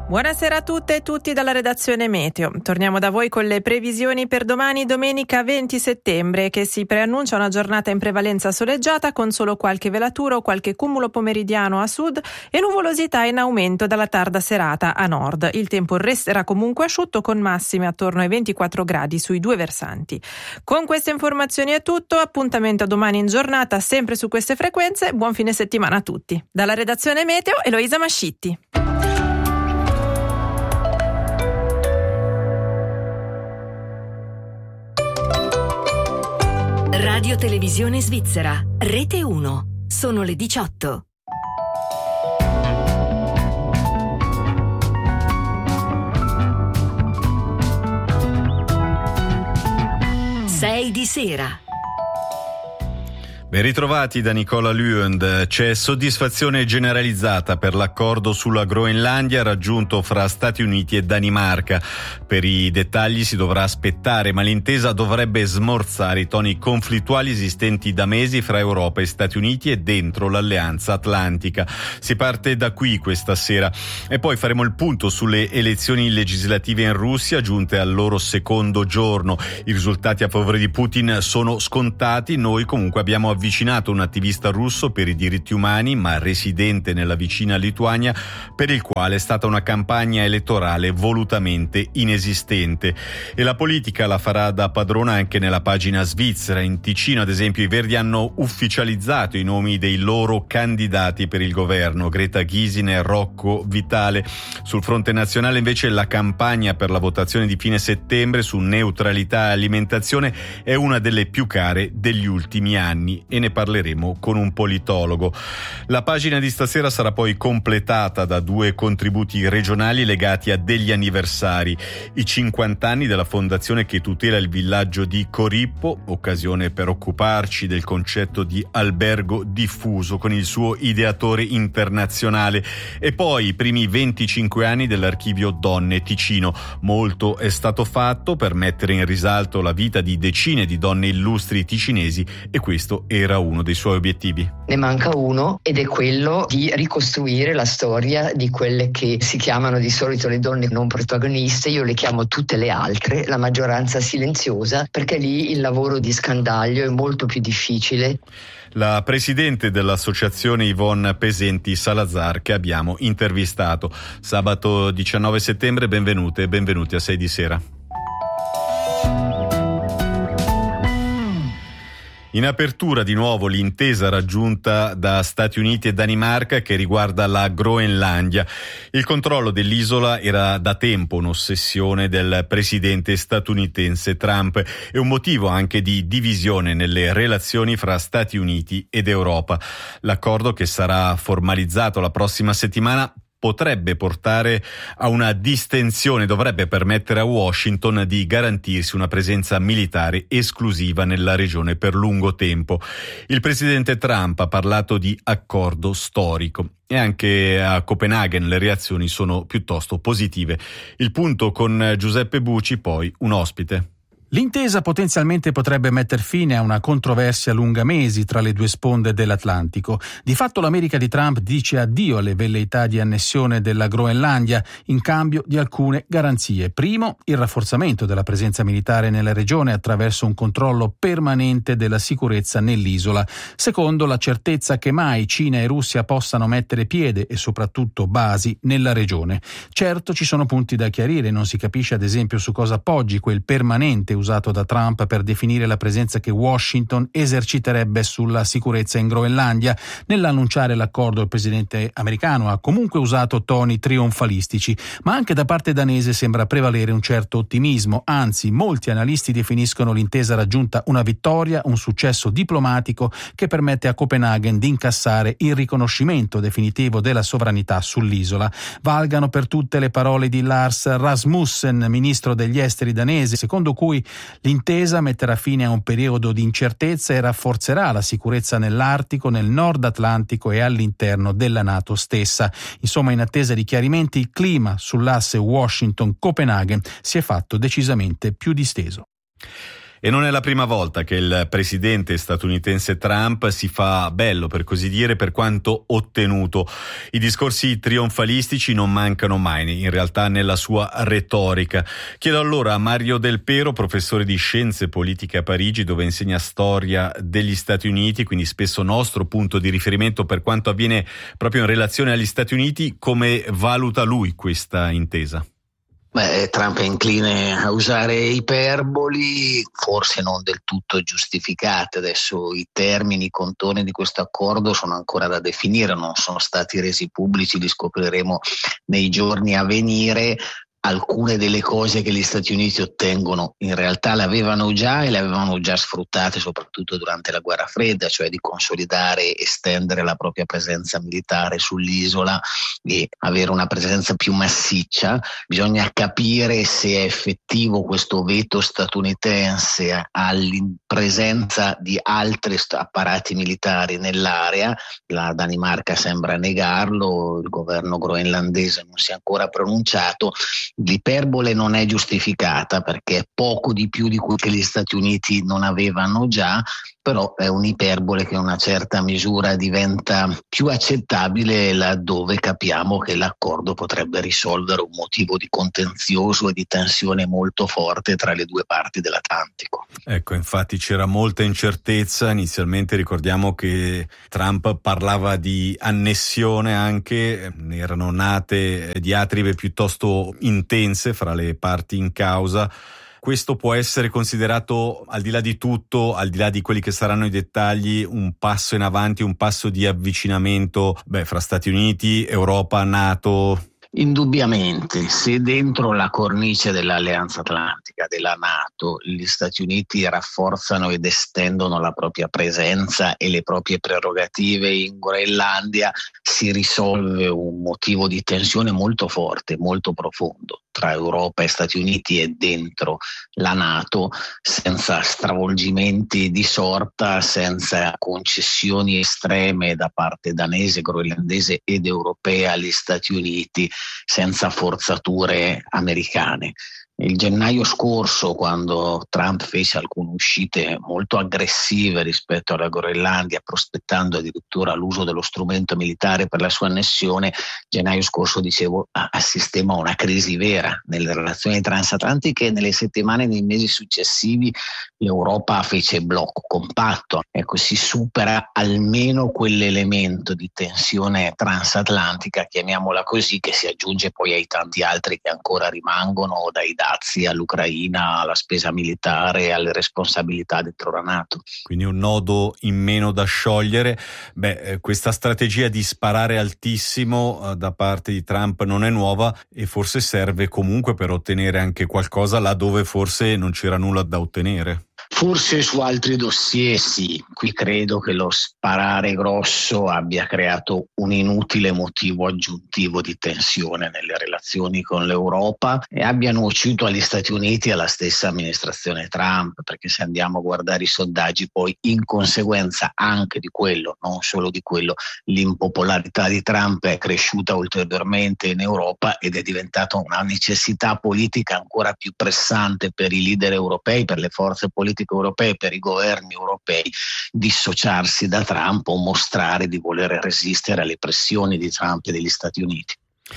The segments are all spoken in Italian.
Buonasera a tutte e tutti dalla redazione Meteo. Torniamo da voi con le previsioni per domani, domenica 20 settembre, che si preannuncia una giornata in prevalenza soleggiata con solo qualche velatura o qualche cumulo pomeridiano a sud e nuvolosità in aumento dalla tarda serata a nord. Il tempo resterà comunque asciutto con massime attorno ai 24 gradi sui due versanti. Con queste informazioni è tutto, appuntamento domani in giornata sempre su queste frequenze. Buon fine settimana a tutti. Dalla redazione Meteo, Eloisa Mascitti. Radio Televisione Svizzera, Rete 1. Sono le 18. Sei di sera. Ben ritrovati da Nicola Lüend. C'è soddisfazione generalizzata per l'accordo sulla Groenlandia raggiunto fra Stati Uniti e Danimarca. Per i dettagli si dovrà aspettare, ma l'intesa dovrebbe smorzare i toni conflittuali esistenti da mesi fra Europa e Stati Uniti e dentro l'Alleanza Atlantica. Si parte da qui questa sera e poi faremo il punto sulle elezioni legislative in Russia giunte al loro secondo giorno. I risultati a favore di Putin sono scontati. Noi comunque abbiamo avvicinato un attivista russo per i diritti umani, ma residente nella vicina Lituania, per il quale è stata una campagna elettorale volutamente inesistente. E la politica la farà da padrona anche nella pagina svizzera. In Ticino, ad esempio, i Verdi hanno ufficializzato i nomi dei loro candidati per il governo, Greta Gysin e Rocco Vitale. Sul fronte nazionale, invece, la campagna per la votazione di fine settembre su neutralità e alimentazione è una delle più care degli ultimi anni, e ne parleremo con un politologo. La pagina di stasera sarà poi completata da due contributi regionali legati a degli anniversari: i 50 anni della fondazione che tutela il villaggio di Corippo, occasione per occuparci del concetto di albergo diffuso con il suo ideatore internazionale, e poi i primi 25 anni dell'archivio Donne Ticino. Molto è stato fatto per mettere in risalto la vita di decine di donne illustri ticinesi, e questo era uno dei suoi obiettivi. Ne manca uno, ed è quello di ricostruire la storia di quelle che si chiamano di solito le donne non protagoniste. Io le chiamo tutte le altre, la maggioranza silenziosa, perché lì il lavoro di scandaglio è molto più difficile. La presidente dell'associazione Yvonne Pesenti Salazar, che abbiamo intervistato sabato 19 settembre. Benvenute e benvenuti a 6 di sera. In apertura di nuovo l'intesa raggiunta da Stati Uniti e Danimarca che riguarda la Groenlandia. Il controllo dell'isola era da tempo un'ossessione del presidente statunitense Trump e un motivo anche di divisione nelle relazioni fra Stati Uniti ed Europa. L'accordo, che sarà formalizzato la prossima settimana, potrebbe portare a una distensione, dovrebbe permettere a Washington di garantirsi una presenza militare esclusiva nella regione per lungo tempo. Il presidente Trump ha parlato di accordo storico e anche a Copenaghen le reazioni sono piuttosto positive. Il punto con Giuseppe Bucci, poi un ospite. L'intesa potenzialmente potrebbe metter fine a una controversia lunga mesi tra le due sponde dell'Atlantico. Di fatto l'America di Trump dice addio alle velleità di annessione della Groenlandia in cambio di alcune garanzie. Primo, il rafforzamento della presenza militare nella regione attraverso un controllo permanente della sicurezza nell'isola. Secondo, la certezza che mai Cina e Russia possano mettere piede e soprattutto basi nella regione. Certo, ci sono punti da chiarire, non si capisce ad esempio su cosa appoggi quel permanente usato da Trump per definire la presenza che Washington eserciterebbe sulla sicurezza in Groenlandia. Nell'annunciare l'accordo, il presidente americano ha comunque usato toni trionfalistici, ma anche da parte danese sembra prevalere un certo ottimismo. Anzi, molti analisti definiscono l'intesa raggiunta una vittoria, un successo diplomatico che permette a Copenaghen di incassare il riconoscimento definitivo della sovranità sull'isola. Valgano per tutte le parole di Lars Rasmussen, ministro degli esteri danese, secondo cui l'intesa metterà fine a un periodo di incertezza e rafforzerà la sicurezza nell'Artico, nel Nord Atlantico e all'interno della NATO stessa. Insomma, in attesa di chiarimenti, il clima sull'asse Washington-Copenaghen si è fatto decisamente più disteso. E non è la prima volta che il presidente statunitense Trump si fa bello, per così dire, per quanto ottenuto. I discorsi trionfalistici non mancano mai, in realtà, nella sua retorica. Chiedo allora a Mario Del Pero, professore di scienze politiche a Parigi, dove insegna storia degli Stati Uniti, quindi spesso nostro punto di riferimento per quanto avviene proprio in relazione agli Stati Uniti, come valuta lui questa intesa? Trump è incline a usare iperboli, forse non del tutto giustificate. Adesso i termini, i contorni di questo accordo sono ancora da definire, non sono stati resi pubblici, li scopriremo nei giorni a venire. Alcune delle cose che gli Stati Uniti ottengono in realtà le avevano già e le avevano già sfruttate soprattutto durante la guerra fredda, cioè di consolidare e estendere la propria presenza militare sull'isola e avere una presenza più massiccia. Bisogna capire se è effettivo questo veto statunitense alla presenza di altri apparati militari nell'area. La Danimarca sembra negarlo, il governo groenlandese non si è ancora pronunciato. L'iperbole non è giustificata perché è poco di più di cui che gli Stati Uniti non avevano già, però è un'iperbole che in una certa misura diventa più accettabile laddove capiamo che l'accordo potrebbe risolvere un motivo di contenzioso e di tensione molto forte tra le due parti dell'Atlantico. Ecco, infatti c'era molta incertezza. Inizialmente ricordiamo che Trump parlava di annessione anche, erano nate diatribe piuttosto intense fra le parti in causa. Questo può essere considerato, al di là di tutto, al di là di quelli che saranno i dettagli, un passo in avanti, un passo di avvicinamento fra Stati Uniti, Europa, NATO? Indubbiamente, se dentro la cornice dell'Alleanza Atlantica, della NATO, gli Stati Uniti rafforzano ed estendono la propria presenza e le proprie prerogative in Groenlandia, si risolve un motivo di tensione molto forte, molto profondo tra Europa e Stati Uniti e dentro la NATO, senza stravolgimenti di sorta, senza concessioni estreme da parte danese, groenlandese ed europea agli Stati Uniti, senza forzature americane. Il gennaio scorso, quando Trump fece alcune uscite molto aggressive rispetto alla Groenlandia, prospettando addirittura l'uso dello strumento militare per la sua annessione, gennaio scorso, dicevo, assistemmo a una crisi vera nelle relazioni transatlantiche e nelle settimane e nei mesi successivi l'Europa fece blocco compatto. Ecco, si supera almeno quell'elemento di tensione transatlantica, chiamiamola così, che si aggiunge poi ai tanti altri che ancora rimangono, dai dazi all'Ucraina, alla spesa militare, alle responsabilità dentro la NATO. Quindi un nodo in meno da sciogliere. Questa strategia di sparare altissimo da parte di Trump non è nuova e forse serve comunque per ottenere anche qualcosa là dove forse non c'era nulla da ottenere. Forse su altri dossier sì, qui credo che lo sparare grosso abbia creato un inutile motivo aggiuntivo di tensione nelle relazioni con l'Europa e abbia nuocito agli Stati Uniti e alla stessa amministrazione Trump, perché se andiamo a guardare i sondaggi poi in conseguenza anche di quello, non solo di quello, l'impopolarità di Trump è cresciuta ulteriormente in Europa ed è diventata una necessità politica ancora più pressante per i leader europei, per le forze politiche europee, per i governi europei, dissociarsi da Trump o mostrare di voler resistere alle pressioni di Trump e degli Stati Uniti.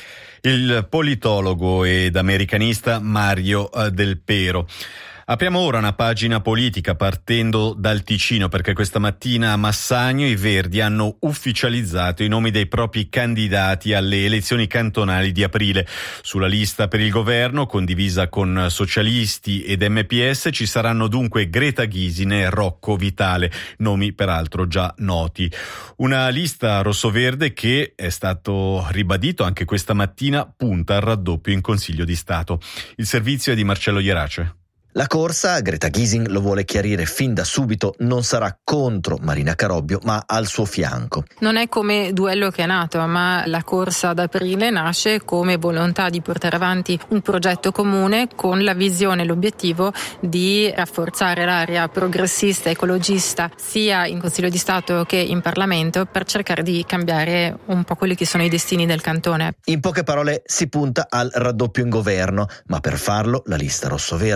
Il politologo ed americanista Mario Del Pero. Apriamo ora una pagina politica partendo dal Ticino, perché questa mattina a Massagno i Verdi hanno ufficializzato i nomi dei propri candidati alle elezioni cantonali di aprile. Sulla lista per il governo, condivisa con socialisti ed MPS, ci saranno dunque Greta Gysin e Rocco Vitale, nomi peraltro già noti. Una lista rossoverde che, è stato ribadito anche questa mattina, punta al raddoppio in Consiglio di Stato. Il servizio è di Marcello Ierace. La corsa, Greta Gysin lo vuole chiarire fin da subito, non sarà contro Marina Carobbio ma al suo fianco. Non è come duello che è nato, ma la corsa ad aprile nasce come volontà di portare avanti un progetto comune con la visione e l'obiettivo di rafforzare l'area progressista e ecologista sia in Consiglio di Stato che in Parlamento per cercare di cambiare un po' quelli che sono i destini del cantone. In poche parole si punta al raddoppio in governo, ma per farlo la lista rossoverde dovrà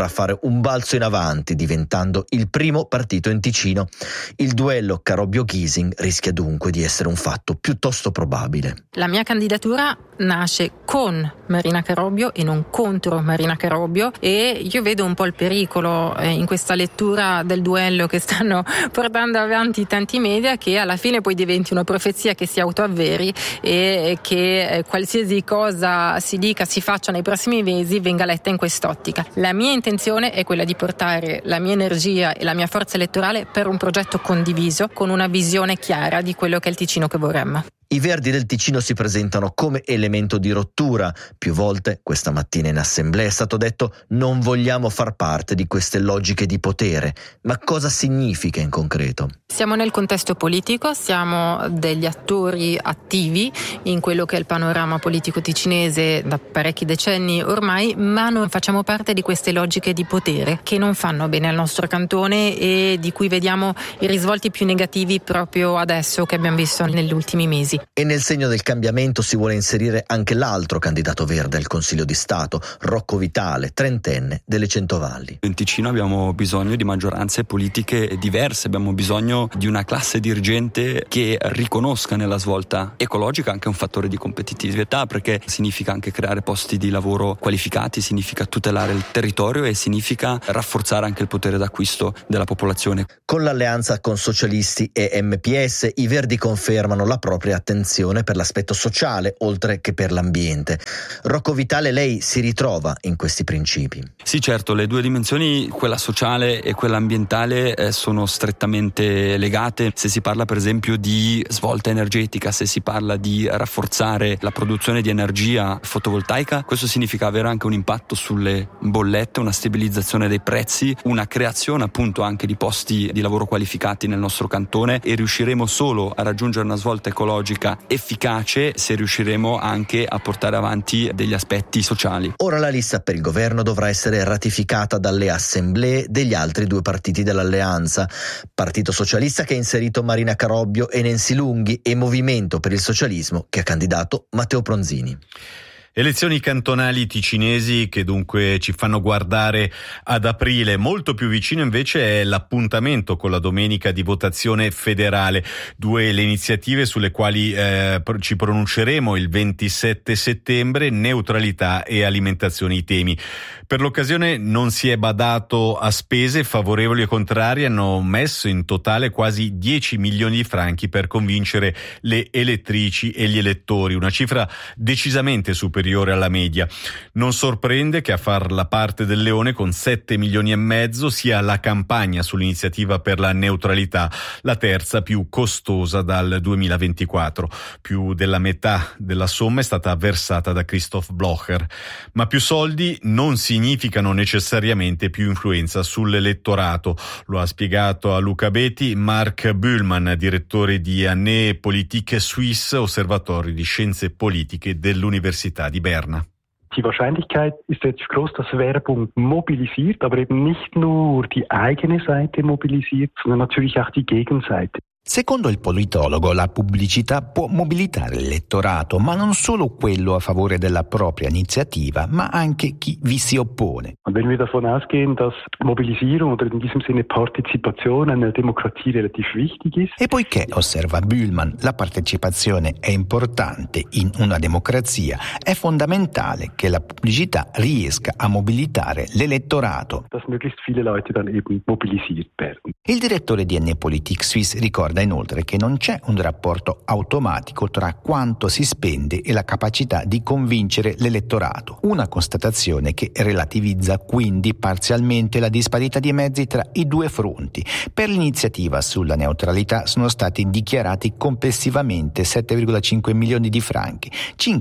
fare un balzo in avanti, diventando il primo partito in Ticino. Il duello Carobbio-Gysin rischia dunque di essere un fatto piuttosto probabile. La mia candidatura nasce con Marina Carobbio e non contro Marina Carobbio, e io vedo un po' il pericolo in questa lettura del duello che stanno portando avanti tanti media, che alla fine poi diventi una profezia che si autoavveri e che qualsiasi cosa si dica, si faccia nei prossimi mesi venga letta in quest'ottica. La mia intenzione è quella di portare la mia energia e la mia forza elettorale per un progetto condiviso con una visione chiara di quello che è il Ticino che vorremmo. I Verdi del Ticino si presentano come elemento di rottura. Più volte questa mattina in assemblea è stato detto: non vogliamo far parte di queste logiche di potere. Ma cosa significa in concreto? Siamo nel contesto politico, siamo degli attori attivi in quello che è il panorama politico ticinese da parecchi decenni ormai, ma non facciamo parte di queste logiche di potere che non fanno bene al nostro cantone e di cui vediamo i risvolti più negativi proprio adesso che abbiamo visto negli ultimi mesi. E nel segno del cambiamento si vuole inserire anche l'altro candidato verde al Consiglio di Stato, Rocco Vitale, trentenne delle Centovalli. In Ticino abbiamo bisogno di maggioranze politiche diverse, abbiamo bisogno di una classe dirigente che riconosca nella svolta ecologica anche un fattore di competitività, perché significa anche creare posti di lavoro qualificati, significa tutelare il territorio e significa rafforzare anche il potere d'acquisto della popolazione. Con l'alleanza con socialisti e MPS, i Verdi confermano la propria attenzione per l'aspetto sociale oltre che per l'ambiente. Rocco Vitale, lei si ritrova in questi principi? Sì, certo, le due dimensioni, quella sociale e quella ambientale, sono strettamente legate. Se si parla per esempio di svolta energetica, se si parla di rafforzare la produzione di energia fotovoltaica, questo significa avere anche un impatto sulle bollette, una stabilizzazione dei prezzi, una creazione appunto anche di posti di lavoro qualificati nel nostro cantone, e riusciremo solo a raggiungere una svolta ecologica efficace se riusciremo anche a portare avanti degli aspetti sociali. Ora la lista per il governo dovrà essere ratificata dalle assemblee degli altri due partiti dell'alleanza: Partito Socialista, che ha inserito Marina Carobbio e Nensi Lunghi, e Movimento per il Socialismo, che ha candidato Matteo Pronzini. Elezioni cantonali ticinesi che dunque ci fanno guardare ad aprile. Molto più vicino invece è l'appuntamento con la domenica di votazione federale. Due le iniziative sulle quali ci pronunceremo il 27 settembre, neutralità e alimentazione i temi. Per l'occasione non si è badato a spese, favorevoli e contrari hanno messo in totale quasi 10 milioni di franchi per convincere le elettrici e gli elettori, una cifra decisamente superiore alla media. Non sorprende che a far la parte del leone con 7 milioni e mezzo sia la campagna sull'iniziativa per la neutralità, la terza più costosa dal 2024. Più della metà della somma è stata versata da Christoph Blocher. Ma più soldi non significano necessariamente più influenza sull'elettorato. Lo ha spiegato a Luca Beti Marc Bühlmann, direttore di Année Politique Suisse, osservatorio di scienze politiche dell'Università di Berna. Die Wahrscheinlichkeit ist relativ groß, dass Werbung mobilisiert, aber eben nicht nur die eigene Seite mobilisiert, sondern natürlich auch die Gegenseite. Secondo il politologo, la pubblicità può mobilitare l'elettorato, ma non solo quello a favore della propria iniziativa, ma anche chi vi si oppone. Wenn wir davon ausgehen, dass Mobilisierung oder in diesem Sinne Partizipation einer Demokratie relativ wichtig ist. E poiché, osserva Bühlmann, la partecipazione è importante in una democrazia, è fondamentale che la pubblicità riesca a mobilitare l'elettorato. Dass möglichst viele Leute dann eben mobilisiert werden. Il direttore di Année Politique Suisse ricorda inoltre che non c'è un rapporto automatico tra quanto si spende e la capacità di convincere l'elettorato, una constatazione che relativizza quindi parzialmente la disparità di mezzi tra i due fronti. Per l'iniziativa sulla neutralità sono stati dichiarati complessivamente 7,5 milioni di franchi,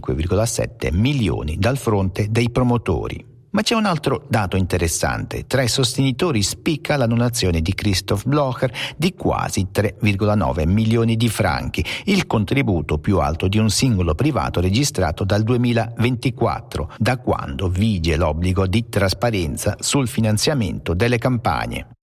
5,7 milioni dal fronte dei promotori. Ma c'è un altro dato interessante. Tra i sostenitori spicca la donazione di Christoph Blocher di quasi 3,9 milioni di franchi, il contributo più alto di un singolo privato registrato dal 2024, da quando vige l'obbligo di trasparenza sul finanziamento delle campagne.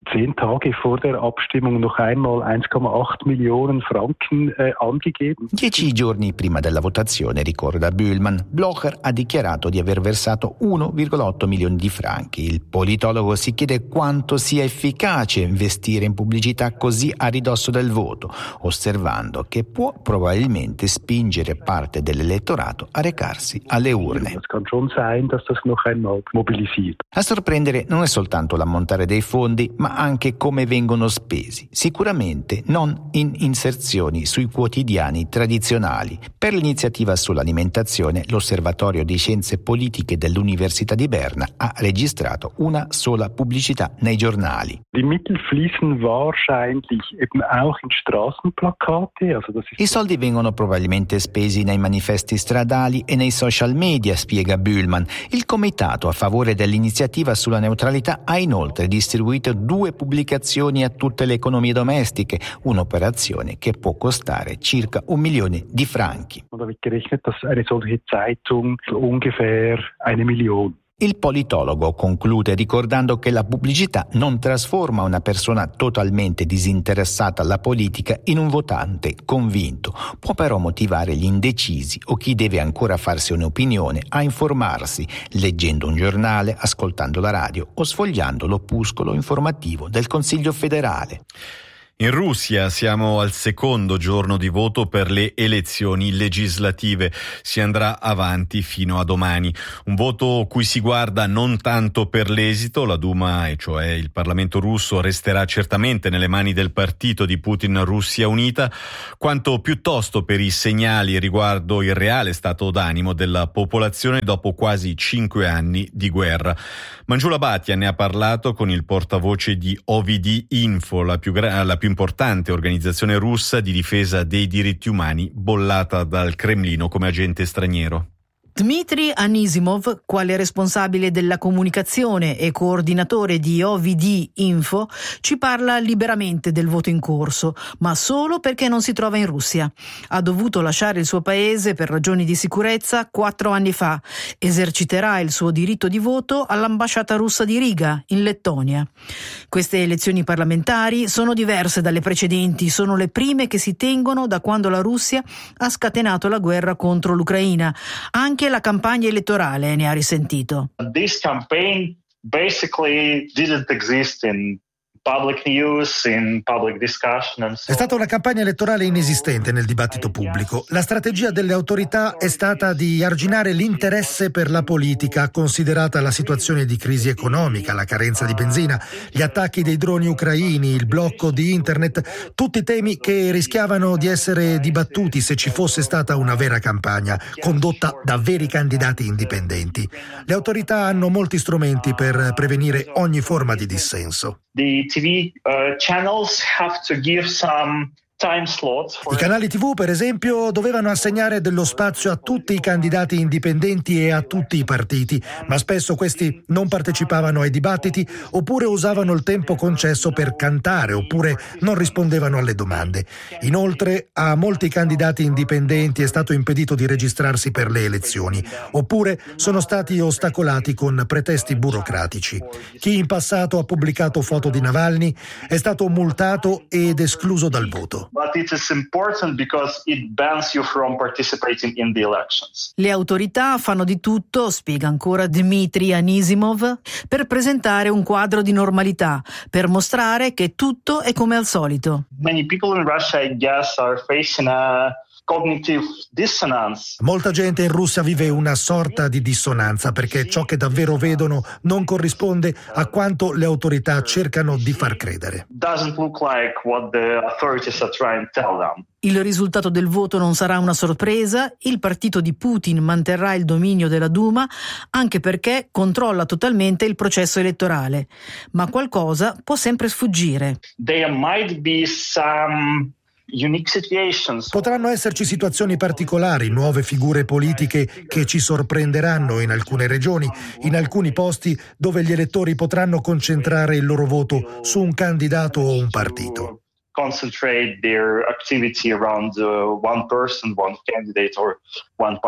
10 Tage vor der Abstimmung noch einmal 1,8 Millionen Franken angegeben. 10 giorni prima della votazione, ricorda Bühlmann, Blocher ha dichiarato di aver versato 1,8 milioni di franchi. Il politologo si chiede quanto sia efficace investire in pubblicità così a ridosso del voto, osservando che può probabilmente spingere parte dell'elettorato a recarsi alle urne. Es kann schon sein, dass das noch einmal mobilisiert. A sorprendere non è soltanto l'ammontare dei fondi, ma anche come vengono spesi. Sicuramente non in inserzioni sui quotidiani tradizionali. Per l'iniziativa sull'alimentazione, l'Osservatorio di Scienze Politiche dell'Università di Berna ha registrato una sola pubblicità nei giornali. Die Mittel fließen wahrscheinlich eben auch in Straßenplakate. I soldi vengono probabilmente spesi nei manifesti stradali e nei social media, spiega Bühlmann. Il comitato a favore dell'iniziativa sulla neutralità ha inoltre distribuito 2 pubblicazioni a tutte le economie domestiche, un'operazione che può costare circa 1 milione di franchi. Da wird gerechnet, dass eine solche Zeitung ungefähr 1 Million. Il politologo conclude ricordando che la pubblicità non trasforma una persona totalmente disinteressata alla politica in un votante convinto, può però motivare gli indecisi o chi deve ancora farsi un'opinione a informarsi, leggendo un giornale, ascoltando la radio o sfogliando l'opuscolo informativo del Consiglio federale. In Russia siamo al secondo giorno di voto per le elezioni legislative. Si andrà avanti fino a domani. Un voto cui si guarda non tanto per l'esito. La Duma, e cioè il Parlamento russo, resterà certamente nelle mani del partito di Putin Russia Unita, quanto piuttosto per i segnali riguardo il reale stato d'animo della popolazione dopo quasi 5 anni di guerra. Manjula Bhatia ne ha parlato con il portavoce di OVD Info, la più importante organizzazione russa di difesa dei diritti umani, bollata dal Cremlino come agente straniero. Dmitry Anisimov, quale responsabile della comunicazione e coordinatore di OVD Info, ci parla liberamente del voto in corso, ma solo perché non si trova in Russia. Ha dovuto lasciare il suo paese per ragioni di sicurezza 4 anni fa. Eserciterà il suo diritto di voto all'ambasciata russa di Riga, in Lettonia. Queste elezioni parlamentari sono diverse dalle precedenti, sono le prime che si tengono da quando la Russia ha scatenato la guerra contro l'Ucraina. Anche la campagna elettorale ne ha risentito. This campaign basically didn't exist in public news, in public discussion. È stata una campagna elettorale inesistente nel dibattito pubblico. La strategia delle autorità è stata di arginare l'interesse per la politica, considerata la situazione di crisi economica, la carenza di benzina, gli attacchi dei droni ucraini, il blocco di internet, tutti temi che rischiavano di essere dibattuti se ci fosse stata una vera campagna, condotta da veri candidati indipendenti. Le autorità hanno molti strumenti per prevenire ogni forma di dissenso. The TV channels have to give some time slots. I canali TV, per esempio, dovevano assegnare dello spazio a tutti i candidati indipendenti e a tutti i partiti, ma spesso questi non partecipavano ai dibattiti oppure usavano il tempo concesso per cantare oppure non rispondevano alle domande. Inoltre, a molti candidati indipendenti è stato impedito di registrarsi per le elezioni, oppure sono stati ostacolati con pretesti burocratici. Chi in passato ha pubblicato foto di Navalny è stato multato ed escluso dal voto. But it is important because it bans you from participating in the elections. Le autorità fanno di tutto, spiega ancora Dmitry Anisimov, per presentare un quadro di normalità, per mostrare che tutto è come al solito. Many people in Russia, I guess, are facing a cognitive dissonance. Molta gente in Russia vive una sorta di dissonanza perché ciò che davvero vedono non corrisponde a quanto le autorità cercano di far credere. Doesn't look like what the authorities are trying to tell them. Il risultato del voto non sarà una sorpresa, il partito di Putin manterrà il dominio della Duma anche perché controlla totalmente il processo elettorale, ma qualcosa può sempre sfuggire. There might be some unique situations. Potranno esserci situazioni particolari, nuove figure politiche che ci sorprenderanno in alcune regioni, in alcuni posti dove gli elettori potranno concentrare il loro voto su un candidato o un partito. Concentrate their activity around one person, one candidate or one party.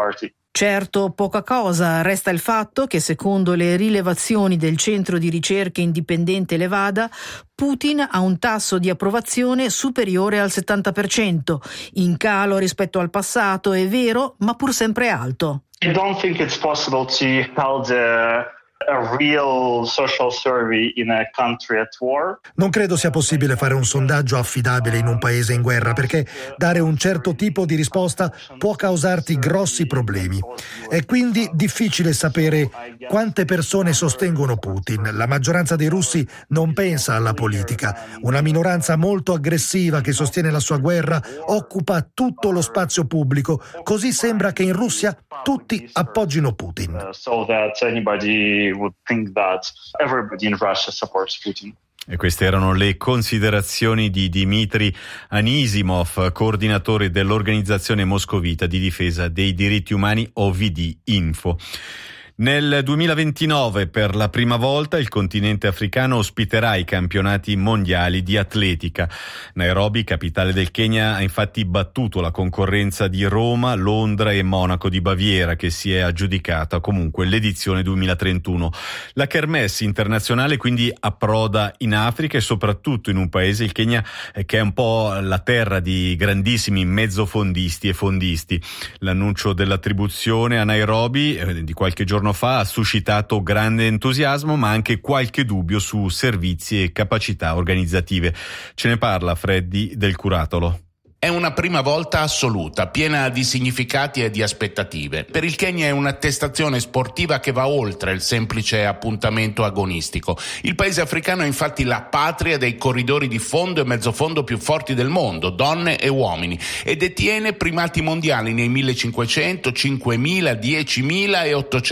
Certo, poca cosa. Resta il fatto che, secondo le rilevazioni del centro di ricerche indipendente Levada, Putin ha un tasso di approvazione superiore al 70%, in calo rispetto al passato, è vero, ma pur sempre alto. I don't think it's possible to hold a real social survey in a country at war. Non credo sia possibile fare un sondaggio affidabile in un paese in guerra, perché dare un certo tipo di risposta può causarti grossi problemi. È quindi difficile sapere quante persone sostengono Putin. La maggioranza dei russi non pensa alla politica. Una minoranza molto aggressiva che sostiene la sua guerra occupa tutto lo spazio pubblico. Così sembra che in Russia tutti appoggino Putin. So that anybody would think that everybody in Russia supports Putin. E queste erano le considerazioni di Dmitry Anisimov, coordinatore dell'organizzazione moscovita di difesa dei diritti umani OVD Info. Nel 2029 per la prima volta il continente africano ospiterà i campionati mondiali di atletica. Nairobi, capitale del Kenya, ha infatti battuto la concorrenza di Roma, Londra e Monaco di Baviera, che si è aggiudicata comunque l'edizione 2031. La kermesse internazionale quindi approda in Africa e soprattutto in un paese, il Kenya, che è un po' la terra di grandissimi mezzofondisti e fondisti. L'annuncio dell'attribuzione a Nairobi di qualche giorno fa ha suscitato grande entusiasmo, ma anche qualche dubbio su servizi e capacità organizzative. Ce ne parla Freddy Del Curatolo. È una prima volta assoluta, piena di significati e di aspettative. Per il Kenya è un'attestazione sportiva che va oltre il semplice appuntamento agonistico. Il paese africano è infatti la patria dei corridori di fondo e mezzofondo più forti del mondo, donne e uomini, e detiene primati mondiali nei 1500, 5000, 10.000 e 800